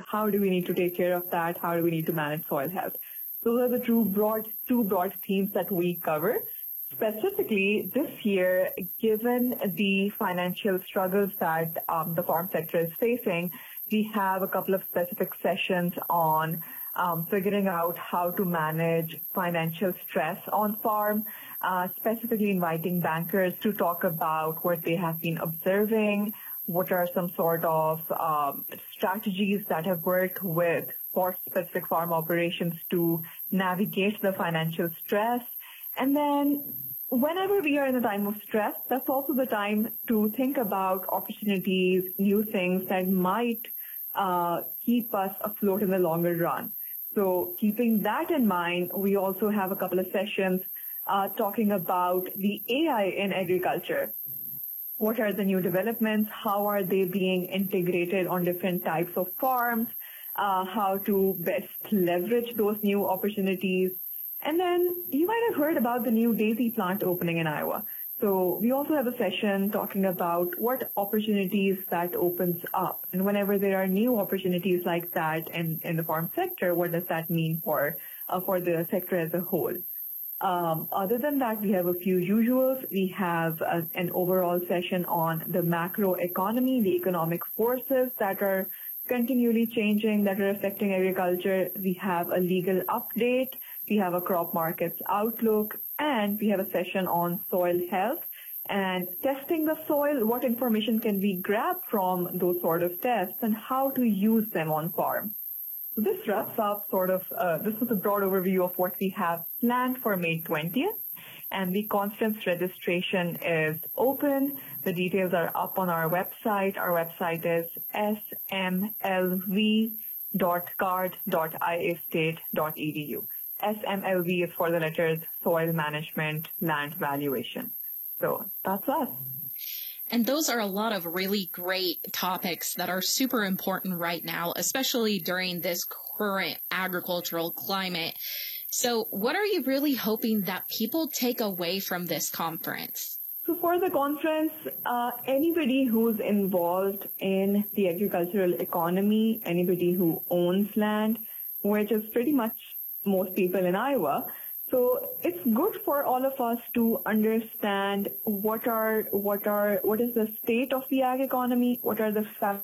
how do we need to take care of that? How do we need to manage soil health? Those are the two broad themes that we cover. Specifically, this year, given the financial struggles that the farm sector is facing, we have a couple of specific sessions on figuring out how to manage financial stress on farm, specifically inviting bankers to talk about what they have been observing, what are some sort of strategies that have worked for specific farm operations to navigate the financial stress. And then whenever we are in a time of stress, that's also the time to think about opportunities, new things that might keep us afloat in the longer run. So keeping that in mind, we also have a couple of sessions talking about the AI in agriculture. What are the new developments? How are they being integrated on different types of farms? How to best leverage those new opportunities. And then you might have heard about the new daisy plant opening in Iowa. So we also have a session talking about what opportunities that opens up. And whenever there are new opportunities like that in the farm sector, what does that mean for the sector as a whole? Other than that, we have a few usuals. We have an overall session on the macro economy, the economic forces that are continually changing, that are affecting agriculture. We have a legal update. We have a crop markets outlook, and we have a session on soil health and testing the soil. What information can we grab from those sort of tests and how to use them on farm? So this wraps up this was a broad overview of what we have planned for May 20th. And the conference registration is open. The details are up on our website. Our website is smlv.card.iastate.edu. SMLV is for the letters Soil Management Land Valuation. So that's us. And those are a lot of really great topics that are super important right now, especially during this current agricultural climate. So what are you really hoping that people take away from this conference? So for the conference, anybody who's involved in the agricultural economy, anybody who owns land, which is pretty much most people in Iowa. So it's good for all of us to understand what is the state of the ag economy, what are the factors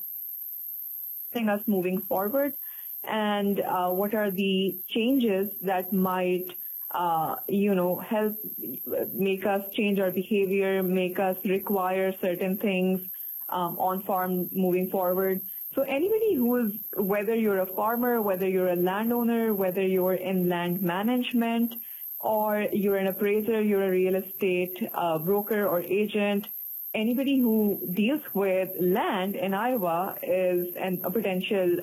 us moving forward, and what are the changes that might help make us change our behavior, make us require certain things on farm moving forward. So anybody whether you're a farmer, whether you're a landowner, whether you're in land management, or you're an appraiser, you're a real estate broker or agent, anybody who deals with land in Iowa is a potential,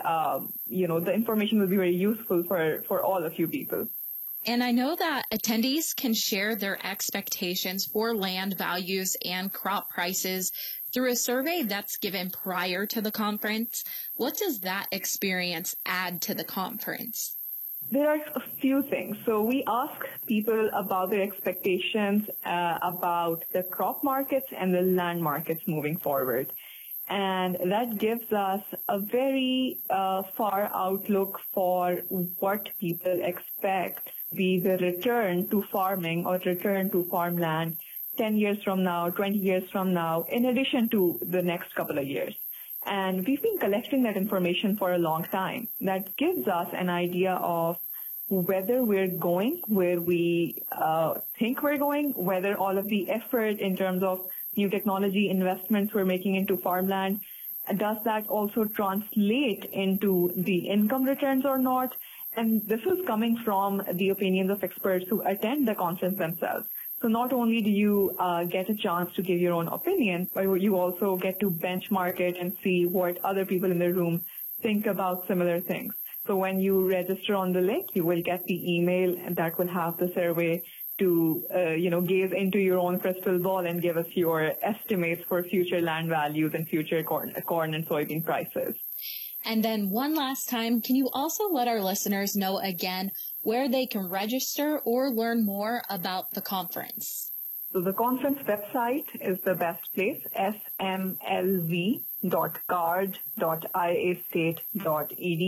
the information will be very useful for all of you people. And I know that attendees can share their expectations for land values and crop prices through a survey that's given prior to the conference. What does that experience add to the conference? There are a few things. So we ask people about their expectations about the crop markets and the land markets moving forward. And that gives us a very far outlook for what people expect be the return to farming or return to farmland 10 years from now, 20 years from now, in addition to the next couple of years. And we've been collecting that information for a long time. That gives us an idea of whether we're going where we think we're going, whether all of the effort in terms of new technology investments we're making into farmland, does that also translate into the income returns or not? And this is coming from the opinions of experts who attend the conference themselves. So not only do you get a chance to give your own opinion, but you also get to benchmark it and see what other people in the room think about similar things. So when you register on the link, you will get the email that will have the survey to, gaze into your own crystal ball and give us your estimates for future land values and future corn and soybean prices. And then one last time, can you also let our listeners know again where they can register or learn more about the conference? So the conference website is the best place, smlv.card.iastate.edu.